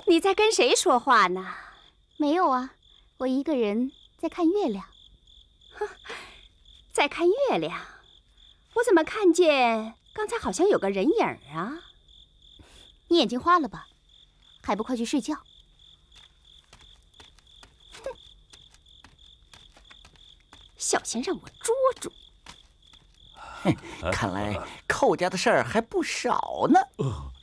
你在跟谁说话呢？ 没有啊，我一个人在看月亮。 在看月亮？我怎么看见刚才好像有个人影啊？ 你眼睛花了吧？还不快去睡觉？ 哼！小心让我捉住！ 看来寇家的事儿还不少呢。